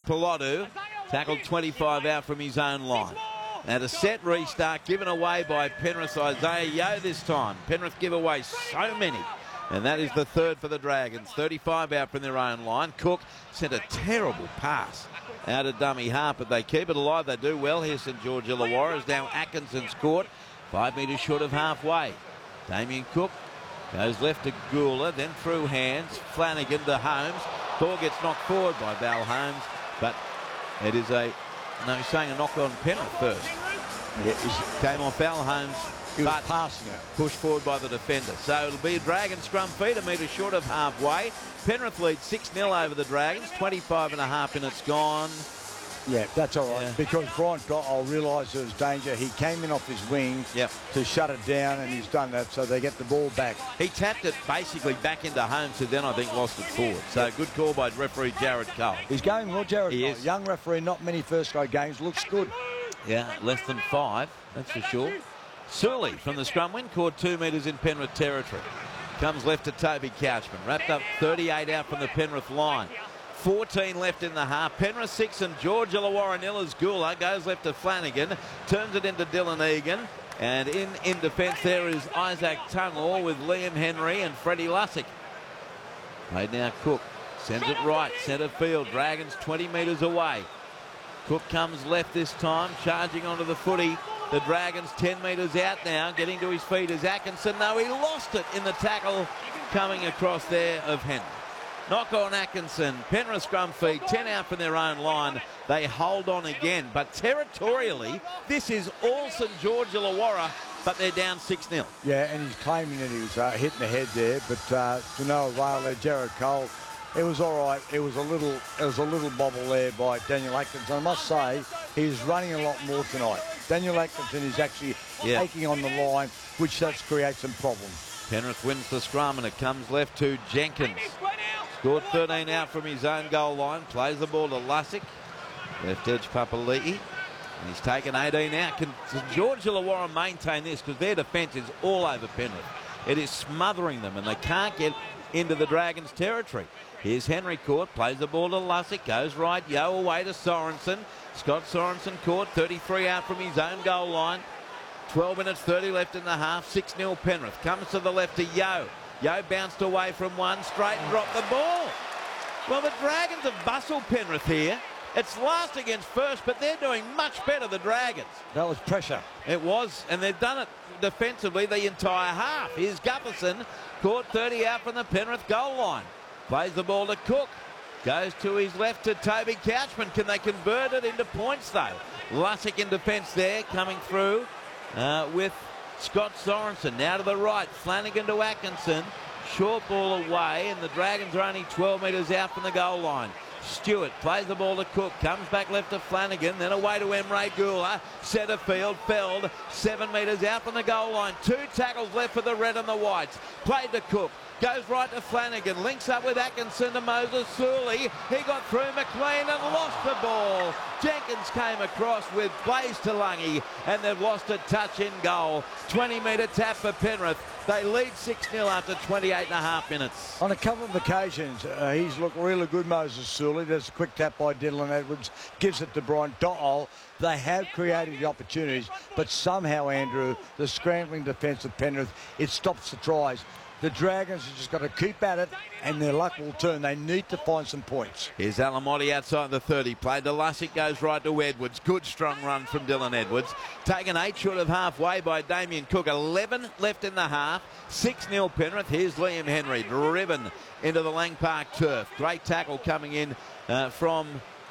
Pilotu. Tackled 25 out from his own line. Now the set restart given away by Penrith. Isaiah Yeo this time. Penrith give away so many. And that is the third for the Dragons. 35 out from their own line. Cook sent a terrible pass out of dummy half, but they keep it alive. They do well here, St George Illawarra. Now Atkinson's caught 5 metres short of halfway. Damien Cook goes left to Gula, then through hands. Flanagan to Holmes. Ball gets knocked forward by Val Holmes, but it is he's saying a knock on Penrith first. It came off Val Holmes, but passing it, pushed forward by the defender. So it'll be a Dragon scrum feet, a metre short of halfway. Penrith lead 6-0 over the Dragons. 25 and a half minutes gone. Yeah, that's all right, because Brian Dottall realised there was danger. He came in off his wing to shut it down, and he's done that, so they get the ball back. He tapped it basically back into Holmes, who then I think lost it forward. So good call by referee Jared Cole. He's going well, Jared Cole. Is. Young referee, not many first-grade games, looks good. Yeah, less than 5, that's for sure. Sully from the scrum win, caught 2 metres in Penrith territory. Comes left to Toby Couchman. Wrapped up 38 out from the Penrith line. 14 left in the half. Penrith 6 and George Illawarra nil as Gula goes left to Flanagan. Turns it into Dylan Egan. And in defence there is Isaac Tungall with Liam Henry and Freddie Lussick. Played now Cook. Sends it right. Centre field. Dragons 20 metres away. Cook comes left this time. Charging onto the footy. The Dragons 10 metres out now. Getting to his feet is Atkinson. No, he lost it in the tackle coming across there of Henry. Knock on Atkinson. Penrith scrum feed. 10 out from their own line. They hold on again. But territorially, this is all St George Illawarra, but they're down 6-0. Yeah, and he's claiming that he was hit in the head there, but to no avail there, Jared Cole. It was all right. It was a little bobble there by Daniel Atkinson. I must say, he's running a lot more tonight. Daniel Atkinson is actually taking on the line, which does create some problems. Penrith wins the scrum, and it comes left to Jenkins. Scored 13 out from his own goal line. Plays the ball to Lussick. Left edge Papali'i. And he's taken 18 out. Can St George Illawarra maintain this? Because their defence is all over Penrith. It is smothering them, and they can't get into the Dragons' territory. Here's Henry caught. Plays the ball to Lussick. Goes right. Yo away to Sorensen. Scott Sorensen caught. 33 out from his own goal line. 12 minutes 30 left in the half. 6-0 Penrith. Comes to the left to Yo. Yo bounced away from one, straight and dropped the ball. Well, the Dragons have bustled Penrith here. It's last against first, but they're doing much better, the Dragons. That was pressure. It was, and they've done it defensively the entire half. Here's Gufferson, caught 30 out from the Penrith goal line. Plays the ball to Cook. Goes to his left to Toby Couchman. Can they convert it into points, though? Lussick in defence there, coming through with Scott Sorensen. Now to the right, Flanagan to Atkinson. Short ball away, and the Dragons are only 12 metres out from the goal line. Stewart plays the ball to Cook, comes back left to Flanagan, then away to Emre Gula. Centre field, Feld, 7 metres out from the goal line. 2 tackles left for the red and the whites. Played to Cook. Goes right to Flanagan, links up with Atkinson to Moses Sully. He got through McLean and lost the ball. Jenkins came across with Blaze Talangi, and they've lost a touch in goal. 20-metre tap for Penrith. They lead 6-0 after 28 and a half minutes. On a couple of occasions, he's looked really good, Moses Sully. There's a quick tap by Dylan Edwards. Gives it to Brian Dottall. They have created the opportunities, but somehow, Andrew, the scrambling defence of Penrith, it stops the tries. The Dragons have just got to keep at it, and their luck will turn. They need to find some points. Here's Alamotti outside the 30. Played to Lussick, goes right to Edwards. Good strong run from Dylan Edwards. Taken 8 short of halfway by Damien Cook. 11 left in the half. 6-0 Penrith. Here's Liam Henry, driven into the Lang Park turf. Great tackle coming in from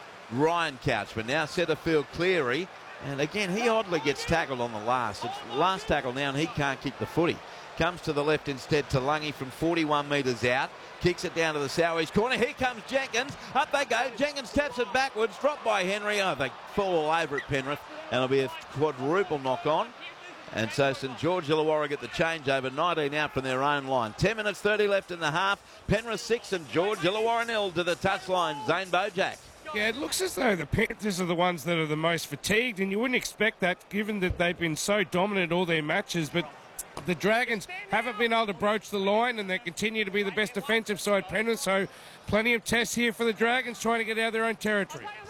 Ryan Couchman. Now centre field Cleary. And again, he oddly gets tackled on the last. It's last tackle now, and he can't kick the footy. Comes to the left instead to Lungy from 41 metres out. Kicks it down to the Sowies corner. Here comes Jenkins. Up they go. Jenkins taps it backwards. Dropped by Henry. Oh, they fall all over it, Penrith. And it'll be a quadruple knock on. And so St George Illawarra get the change over. 19 out from their own line. 10 minutes 30 left in the half. Penrith 6 and George Illawarra 0 to the touchline. Zane Bojack. Yeah, it looks as though the Panthers are the ones that are the most fatigued, and you wouldn't expect that given that they've been so dominant all their matches. But the Dragons haven't been able to broach the line, and they continue to be the best defensive side, Penrith. So plenty of tests here for the Dragons trying to get out of their own territory.